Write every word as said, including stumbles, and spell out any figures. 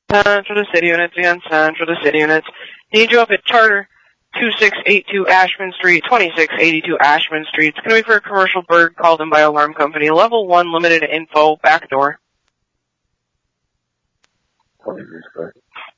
Central to City Units again, Central to City Units. Need you up at Charter, two six eight two Ashman Street, twenty-six eighty-two Ashman Street. It's going to be for a commercial bird called in by alarm company. Level one, limited info, back door. Twenty respect.